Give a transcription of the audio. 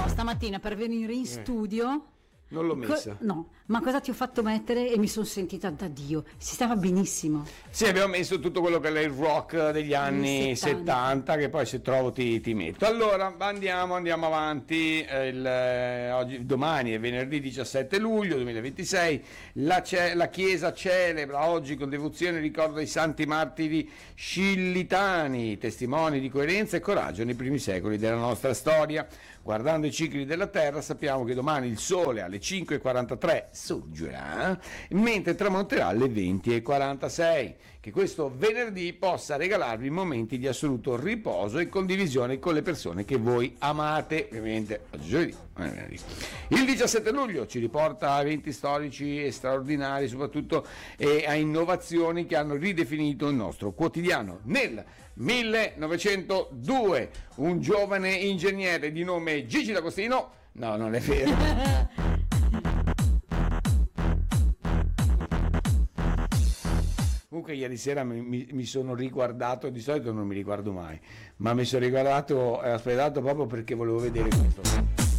Però stamattina per venire in studio Non l'ho messa. no, ma cosa ti ho fatto mettere? E mi sono sentita da Dio. Si stava benissimo. Sì, abbiamo messo tutto quello che è il rock degli anni 70, che poi se trovo ti metto. Allora andiamo avanti. Domani è venerdì 17 luglio 2026. La Chiesa celebra oggi con devozione il ricordo dei santi martiri scillitani, testimoni di coerenza e coraggio nei primi secoli della nostra storia. Guardando i cicli della Terra sappiamo che domani il Sole alle 5:43 sorgerà, mentre tramonterà alle 20:46. Che questo venerdì possa regalarvi momenti di assoluto riposo e condivisione con le persone che voi amate. Ovviamente oggi giovedì, il 17 luglio ci riporta a eventi storici e straordinari, soprattutto a innovazioni che hanno ridefinito il nostro quotidiano. Nel 1902 un giovane ingegnere di nome Gigi D'Agostino, no, non è vero. Comunque ieri sera mi sono riguardato, di solito non mi riguardo mai, ma mi sono riguardato e aspettato proprio perché volevo vedere questo.